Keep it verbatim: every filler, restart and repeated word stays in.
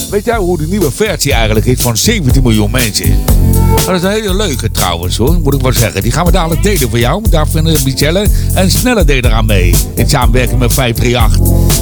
Weet jij hoe de nieuwe versie eigenlijk is van zeventien miljoen mensen? Dat is een hele leuke trouwens hoor, moet ik wel zeggen. Die gaan we dadelijk delen voor jou. Daar vinden Michelle en Snelle deden eraan mee. In samenwerking met vijf drie acht.